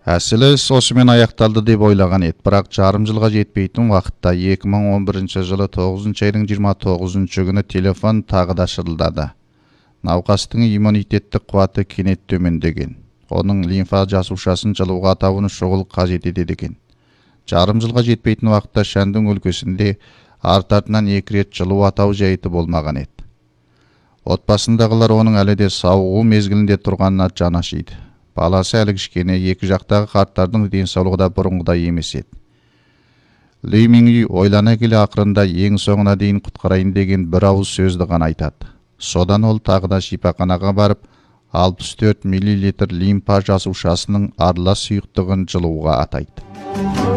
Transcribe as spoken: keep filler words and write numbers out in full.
Әсілі іс осымен аяқталды деп ойлаған еді, бірақ жарым жылға жетпейтін уақытта екі мың он бірінші жылы тоғызыншы айдың жиырма тоғызыншы күні телефон тағы да шырылдады. Науқастың иммунитеттік қуаты кенет төмендеген. Оның лимфа жасушасын жылуға атауыны шұғыл қажет етеді екен. Жарым жылға жетпейтін уақытта Шәндің өлкесінде арт-артынан екі рет жылу атау жайты болмаған еді. Отбасындағылар оның әлі де сауығу мезгілінде тұрғанына жаны ашиды. Баласы әлі кішкене, екі жақтағы қарттардың денсаулығы да бұрынғыдай емес еді. Ли Минги ойлана келе ақырында ең соңына дейін құтқарайын деген бір ауыз сөзді ғана айтады. Содан ол тағы да шипаханаға барып, алпыс төрт миллилитр лимфа жасушасының аралас сұйықтығын жылуға атайды.